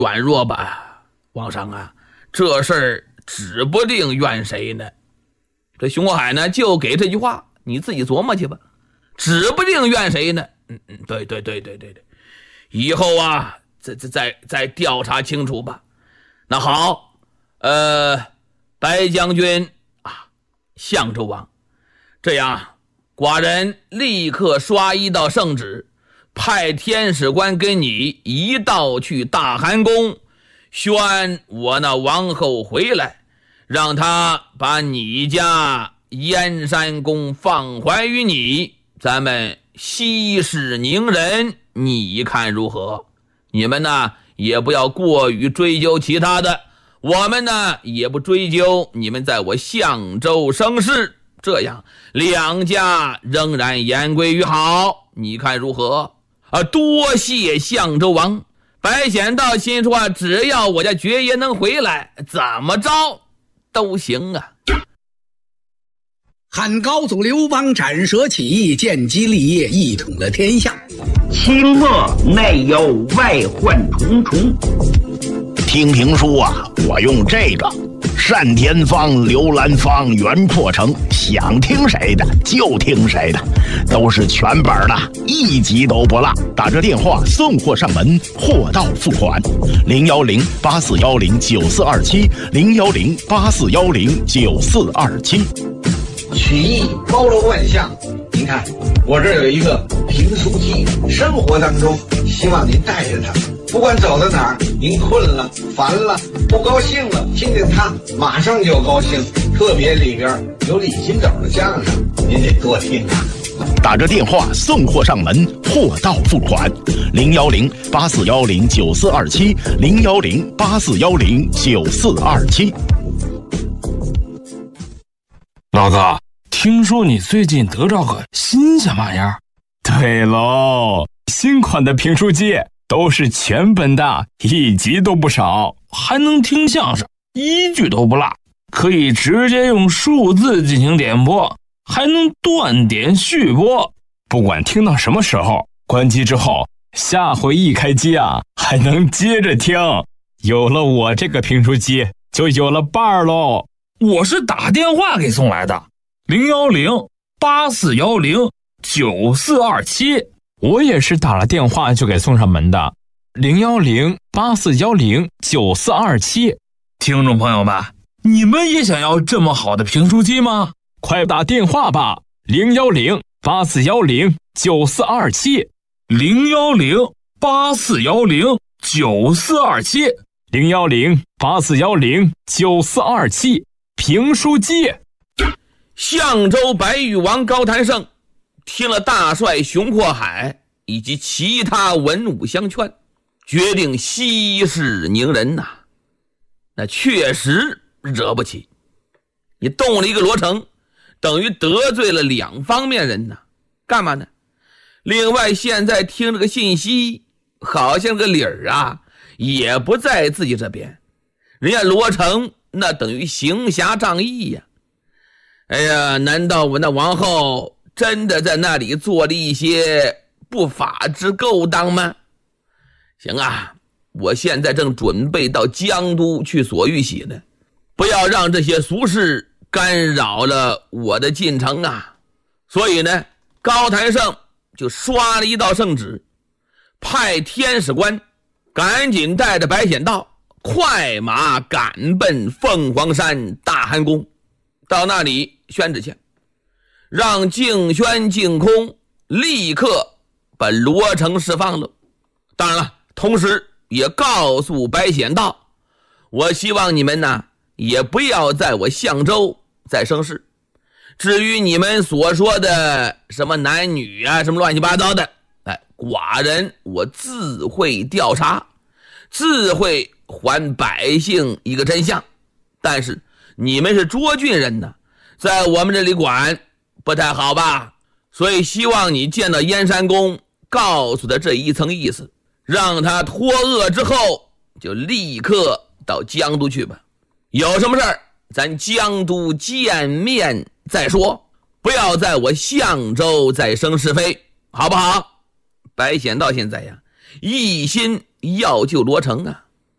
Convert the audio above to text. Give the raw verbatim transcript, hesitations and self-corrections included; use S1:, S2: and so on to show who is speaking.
S1: 软弱吧，皇上啊，这事儿指不定怨谁呢。这熊国海呢就给这句话，你自己琢磨去吧，指不定怨谁呢。嗯嗯，对对对对对对，以后啊，再再再再调查清楚吧。那好，呃，白将军啊，相州王，这样，寡人立刻刷一道圣旨，派天使官跟你一道去大寒宫，宣我那王后回来，让他把你家燕山公放还于你，咱们息事宁人，你看如何？你们呢也不要过于追究其他的，我们呢也不追究你们在我相州生事，这样两家仍然言归于好，你看如何？啊，多谢相州王。白显道心说，只要我家爵爷能回来，怎么着都行啊。
S2: 汉高祖刘邦斩蛇起义，建基立业，一统了天下。
S3: 清末内忧外患重重。
S4: 听评书啊，我用这个单田芳、刘兰芳、袁阔成，想听谁的就听谁的，都是全本的，一集都不落。打这电话送货上门，货到付款。零幺零八四幺零九四二七，零幺零八四幺零九四二七。
S5: 曲艺包罗万象，您看我这有一个评书机，生活当中希望您带着它，不管走到哪儿，您困了、烦了、不高兴了，听见它马上就高兴。特别里边有李金斗的相声，您得多听啊。
S4: 打着电话送货上门，货到付款。零幺零八四幺零九四二七，零幺零八四幺零九四二七。
S6: 老子听说你最近得着个新鲜玩意儿？
S7: 对喽，新款的评书机都是全本的，一集都不少，
S6: 还能听相声，一句都不落，可以直接用数字进行点播，还能断点续播。
S7: 不管听到什么时候，关机之后，下回一开机啊，还能接着听。有了我这个评书机，就有了伴儿喽。
S6: 我是打电话给送来的，零幺零八四幺零九四二七。
S7: 我也是打了电话就给送上门的，零幺零八四幺零九四二七。
S6: 听众朋友们，你们也想要这么好的评书机吗？
S7: 快打电话吧，零幺零八四幺零九四二七，
S6: 零幺零八四幺零九四二七，
S7: 零幺零八四幺零九四二七。评书机。
S1: 相州白玉王高谭胜听了大帅熊阔海以及其他文武相劝，决定息事宁人呐、啊。那确实惹不起，你动了一个罗成，等于得罪了两方面人呐、啊。干嘛呢？另外，现在听这个信息，好像个理儿啊，也不在自己这边。人家罗成那等于行侠仗义呀、啊！哎呀，难道我那王后真的在那里做了一些不法之勾当吗？行啊，我现在正准备到江都去索玉玺呢，不要让这些俗事干扰了我的进程啊！所以呢，高谭胜就刷了一道圣旨，派天使官赶紧带着白显道快马赶奔凤凰山大寒宫，到那里宣旨去，让静轩、静空立刻把罗成释放了。当然了，同时也告诉白显道，我希望你们呢也不要在我相州再生事。至于你们所说的什么男女啊，什么乱七八糟的，哎，寡人我自会调查，自会还百姓一个真相。但是你们是涿郡人呢，在我们这里管不太好吧？所以希望你见到燕山公，告诉他这一层意思，让他脱恶之后就立刻到江都去吧。有什么事儿咱江都见面再说，不要在我相州再生是非，好不好？白显道现在呀，一心要救罗成啊，